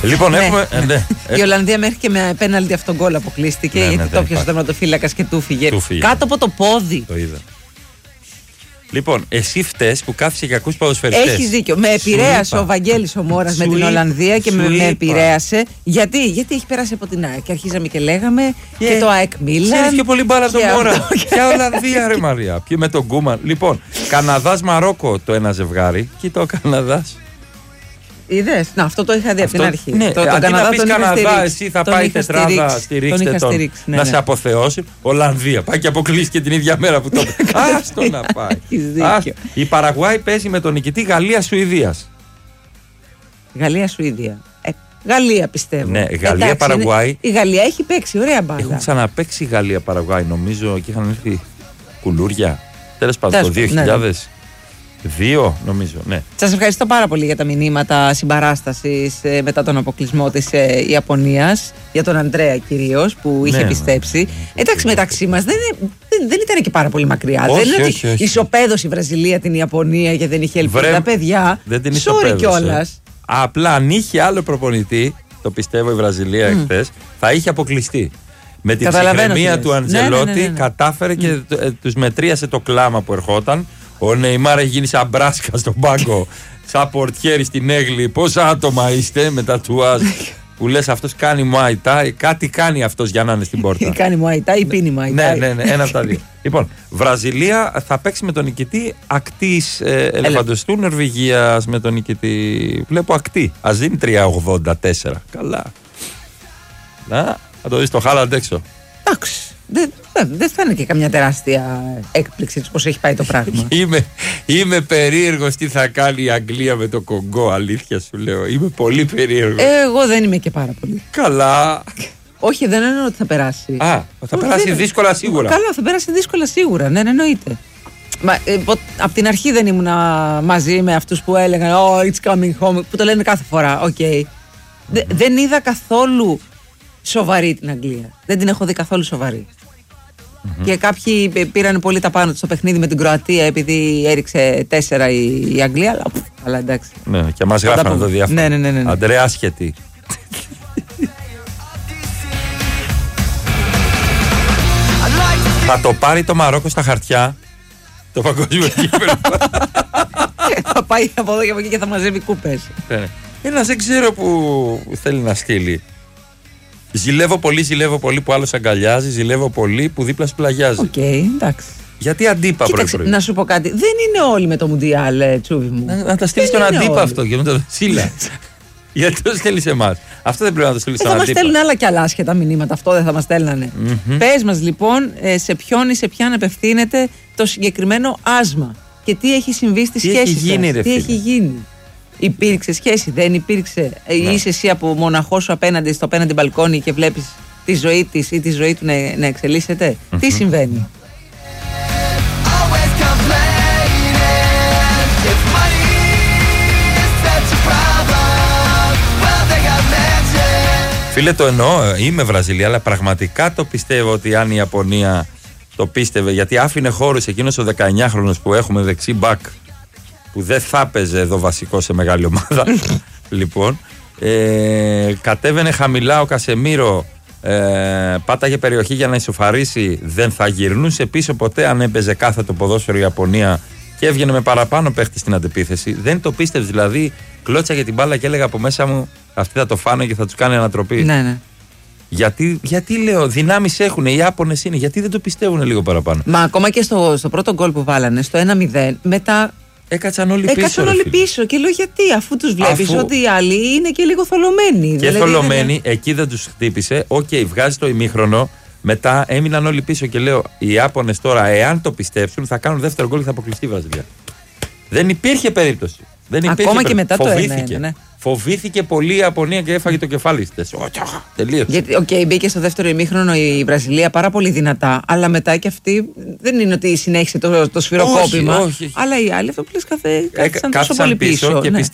Λοιπόν, έχουμε. Η Ολλανδία μέχρι και με πέναλτι αυτόν γκολ αποκλείστηκε. Γιατί το πιασε ο τερματοφύλακα και του φύγε. Κάτω από το πόδι. Το είδα. Λοιπόν, εσύ φταίς που κάθισε και ακούς ποδοσφαιριστές. Έχεις δίκιο. Με επηρέασε ο Βαγγέλης ο Μόρας με την Ολλανδία και με επηρέασε. Γιατί έχει περάσει από την ΑΕΚ. Και αρχίζαμε και λέγαμε και το ΑΕΚ Μίλαν. Ξέρεις πιο πολύ μπάλα το Μόρα. Ποια Ολλανδία, ρε Μαρία. Ποιο με τον Κούμαν. Λοιπόν, Καναδάς Μαρόκο το ένα ζευγάρι. Κοίτα ο Καναδάς. Είδες, αυτό το είχα δει από την αρχή. Ναι, αντί να πεις Καναδά, εσύ θα πάει τετράδα, στηρίξτε τον, να σε αποθεώσει. Ολλανδία, πάει και αποκλείστηκε την ίδια μέρα που το είπε. Άστο να πάει. Η Παραγουάη παίζει με τον νικητή Γαλλία-Σουηδίας. Γαλλία-Σουηδία. Γαλλία πιστεύω. Ναι, Γαλλία-Παραγουάη. Η Γαλλία έχει παίξει, ωραία μπάλα. Έχουν ξαναπαίξει η Γαλλία-Παραγουάη, νομίζω, και είχαν έρθει κουλούρια. Τέλος πάντων, το 2002, νομίζω, ναι. Σας ευχαριστώ πάρα πολύ για τα μηνύματα συμπαράστασης μετά τον αποκλεισμό της Ιαπωνίας, για τον Ανδρέα κυρίως που είχε πιστέψει. Εντάξει, μεταξύ μας δεν ήταν και πάρα πολύ μακριά. Όχι, δεν είναι όχι. ότι ισοπαίδωσε η Βραζιλία την Ιαπωνία και δεν είχε ελπίδα. Τα παιδιά, δεν την sorry κιόλας. Απλά αν είχε άλλο προπονητή, το πιστεύω η Βραζιλία εχθές, θα είχε αποκλειστεί. Με την ψυχραιμία του Αντζελότη κατάφερε και τους μετρίασε το κλάμα που ερχόταν. Ο Νεϊμάρ έχει γίνει σαν μπράσκα στον πάγκο, σαν πορτιέρι στην Έγλη. Πόσα άτομα είστε με τα τουάζ που λες αυτός κάνει μουάιτα, κάτι κάνει αυτός για να είναι στην πόρτα. Κάνει μουάιτα ή πίνει μουάιτα. Ναι, ένα από τα δύο. Λοιπόν, Βραζιλία θα παίξει με τον νικητή ακτής ελεφαντοστού Νορβηγίας με τον νικητή. Βλέπω ακτή. Ας δίνει 3,84. Καλά. Να το δεις το Χάλαντ έξω. Εντάξει. Δεν θα είναι και καμιά τεράστια έκπληξη πώς έχει πάει το πράγμα. Είμαι περίεργος τι θα κάνει η Αγγλία με το Κονγκό, αλήθεια σου λέω. Είμαι πολύ περίεργος. Εγώ δεν είμαι και πάρα πολύ. Καλά. Όχι, δεν εννοώ ότι θα περάσει. Θα περάσει δύσκολα σίγουρα. Καλά, θα περάσει δύσκολα σίγουρα. Ναι, εννοείται. Από την αρχή δεν ήμουν μαζί με αυτούς που έλεγαν Oh, it's coming home, που το λένε κάθε φορά. Okay. Δεν είδα καθόλου σοβαρή την Αγγλία. Δεν την έχω δει καθόλου σοβαρή. Και κάποιοι πήραν πολύ τα πάνω του στο παιχνίδι με την Κροατία επειδή έριξε 4 η Αγγλία. Αλλά εντάξει. Ναι, και μας γράφανε το διάφορο. Ναι. Αντρέα άσχετη. Θα το πάρει το Μαρόκο στα χαρτιά. Το παγκόσμιο κύπελλο. Θα πάει από εδώ και από εκεί και θα μαζεύει κούπες. Ένας δεν ξέρω που θέλει να στείλει. Ζηλεύω πολύ που άλλος αγκαλιάζει. Ζηλεύω πολύ που δίπλα σου πλαγιάζει. Οκ, εντάξει. Γιατί αντίπα πρωί. Να σου πω κάτι. Δεν είναι όλοι με το Μουντιάλ, Τσούβι μου. Να τα στείλει στον αντίπα αυτό και με το Σίλα. Γιατί το στέλνει σε εμάς. Αυτό δεν πρέπει να το στείλει στον αντίπα. Θα μας στέλνουν άλλα κι άλλα άσχετα μηνύματα. Αυτό δεν θα μας στέλνανε. Πες μας λοιπόν σε ποιον ή σε ποιαν απευθύνεται το συγκεκριμένο άσμα και τι έχει συμβεί στη σχέση σας. Τι έχει γίνει. Υπήρξε σχέση, δεν υπήρξε. Είσαι εσύ από μοναχό σου απέναντι στο απέναντι μπαλκόνι και βλέπεις τη ζωή της ή τη ζωή του να εξελίσσεται. Τι συμβαίνει. Φίλε, το εννοώ, είμαι Βραζιλία, αλλά πραγματικά το πιστεύω ότι αν η Ιαπωνία το πίστευε, γιατί άφηνε χώρους εκείνος ο 19χρονος που έχουμε δεξί μπακ, που δεν θα έπαιζε εδώ βασικό σε μεγάλη ομάδα. Λοιπόν, κατέβαινε χαμηλά ο Κασεμίρο, πάταγε περιοχή για να ισοφαρίσει, δεν θα γυρνούσε πίσω ποτέ αν έπαιζε κάθετο ποδόσφαιρο η Ιαπωνία και έβγαινε με παραπάνω παίχτη στην αντεπίθεση. Δεν το πίστευε, δηλαδή κλώτσαγε την μπάλα και έλεγα από μέσα μου αυτοί θα το φάνε και θα τους κάνει ανατροπή. Ναι. Γιατί λέω, δυνάμεις έχουν, οι Ιάπωνες είναι, γιατί δεν το πιστεύουν λίγο παραπάνω. Μα ακόμα και στο πρώτο γκολ που βάλανε, στο 1-0, μετά. Έκατσαν όλοι πίσω και λέω γιατί, αφού τους βλέπεις ότι οι άλλοι είναι και λίγο θολωμένοι. Και θολωμένοι, εκεί δεν τους χτύπησε. Βγάζει το ημίχρονο, μετά έμειναν όλοι πίσω και λέω οι Ιάπωνες τώρα, εάν το πιστέψουν, θα κάνουν δεύτερο γκολ και θα αποκλειστεί η Βραζιλία. Δεν υπήρχε περίπτωση. Ακόμα και μετά φοβήθηκε. το 1-1. Φοβήθηκε πολύ η Ιαπωνία και έφαγε το κεφάλι της. Τελείωσε. Γιατί, μπήκε στο δεύτερο ημίχρονο η Βραζιλία πάρα πολύ δυνατά, αλλά μετά και αυτή δεν είναι ότι συνέχισε το σφυροκόπημα. Όχι. Αλλά οι άλλοι αυτό που λες κάθισαν τόσο πολύ πίσω. Και